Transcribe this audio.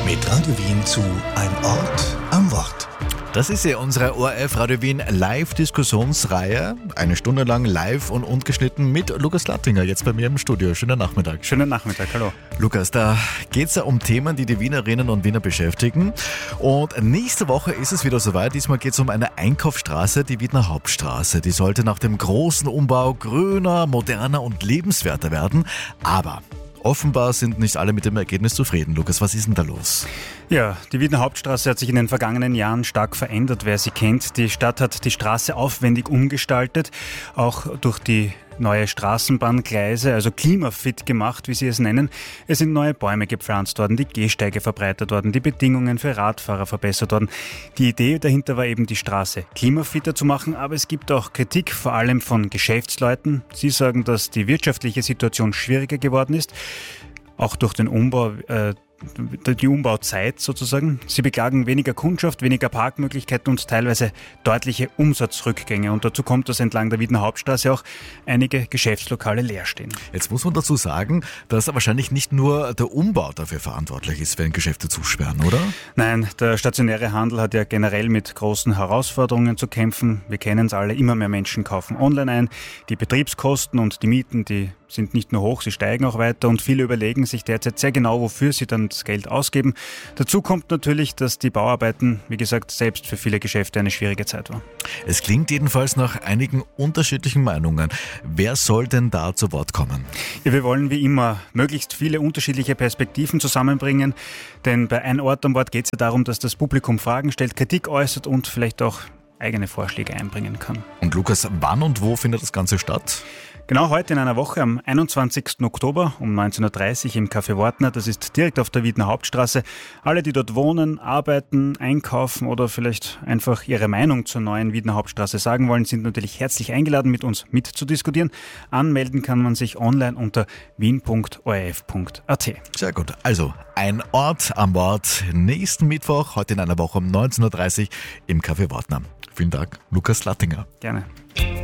Mit Radio Wien zu Ein Ort am Wort. Das ist ja unsere ORF Radio Wien Live-Diskussionsreihe. Eine Stunde lang live und ungeschnitten mit Lukas Lattinger, jetzt bei mir im Studio. Schönen Nachmittag. Schönen Nachmittag, hallo. Lukas, da geht es ja um Themen, die die Wienerinnen und Wiener beschäftigen. Und nächste Woche ist es wieder soweit. Diesmal geht es um eine Einkaufsstraße, die Wiener Hauptstraße. Die sollte nach dem großen Umbau grüner, moderner und lebenswerter werden. Aber offenbar sind nicht alle mit dem Ergebnis zufrieden. Lukas, was ist denn da los? Ja, die Wiener Hauptstraße hat sich in den vergangenen Jahren stark verändert, wer sie kennt. Die Stadt hat die Straße aufwendig umgestaltet, auch durch die neue Straßenbahngleise, also klimafit gemacht, wie sie es nennen. Es sind neue Bäume gepflanzt worden, die Gehsteige verbreitert worden, die Bedingungen für Radfahrer verbessert worden. Die Idee dahinter war eben, die Straße klimafitter zu machen, aber es gibt auch Kritik, vor allem von Geschäftsleuten. Sie sagen, dass die wirtschaftliche Situation schwieriger geworden ist, auch durch den Umbau, die Umbauzeit sozusagen. Sie beklagen weniger Kundschaft, weniger Parkmöglichkeiten und teilweise deutliche Umsatzrückgänge. Und dazu kommt, dass entlang der Wiener Hauptstraße auch einige Geschäftslokale leer stehen. Jetzt muss man dazu sagen, dass wahrscheinlich nicht nur der Umbau dafür verantwortlich ist, wenn Geschäfte zusperren, oder? Nein, der stationäre Handel hat ja generell mit großen Herausforderungen zu kämpfen. Wir kennen es alle, immer mehr Menschen kaufen online ein. Die Betriebskosten und die Mieten, die sind nicht nur hoch, sie steigen auch weiter und viele überlegen sich derzeit sehr genau, wofür sie dann das Geld ausgeben. Dazu kommt natürlich, dass die Bauarbeiten, wie gesagt, selbst für viele Geschäfte eine schwierige Zeit war. Es klingt jedenfalls nach einigen unterschiedlichen Meinungen. Wer soll denn da zu Wort kommen? Ja, wir wollen wie immer möglichst viele unterschiedliche Perspektiven zusammenbringen, denn bei Ein Ort am Wort geht es ja darum, dass das Publikum Fragen stellt, Kritik äußert und vielleicht auch eigene Vorschläge einbringen kann. Und Lukas, wann und wo findet das Ganze statt? Genau heute in einer Woche, am 21. Oktober um 19.30 Uhr im Café Wortner. Das ist direkt auf der Wiener Hauptstraße. Alle, die dort wohnen, arbeiten, einkaufen oder vielleicht einfach ihre Meinung zur neuen Wiener Hauptstraße sagen wollen, sind natürlich herzlich eingeladen, mit uns mitzudiskutieren. Anmelden kann man sich online unter wien.orf.at. Sehr gut. Also, Ein Ort am Wort. Nächsten Mittwoch, heute in einer Woche um 19.30 Uhr im Café Wortner. Vielen Dank, Lukas Lattinger. Gerne.